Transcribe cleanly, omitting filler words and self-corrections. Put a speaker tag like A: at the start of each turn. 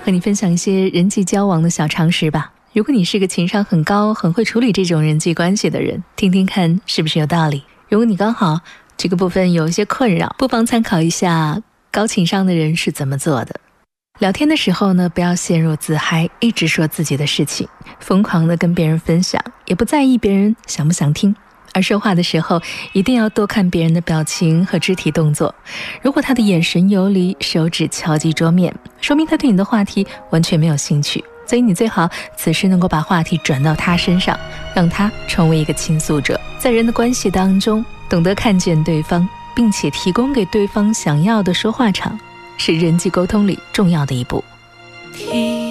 A: 和你分享一些人际交往的小常识吧。如果你是个情商很高、很会处理这种人际关系的人，听听看是不是有道理。如果你刚好这个部分有一些困扰，不妨参考一下高情商的人是怎么做的。聊天的时候呢，不要陷入自嗨，一直说自己的事情，疯狂的跟别人分享，也不在意别人想不想听。而说话的时候一定要多看别人的表情和肢体动作，如果他的眼神游离，手指敲击桌面，说明他对你的话题完全没有兴趣，所以你最好此时能够把话题转到他身上，让他成为一个倾诉者。在人的关系当中，懂得看见对方，并且提供给对方想要的说话场，是人际沟通里重要的一步。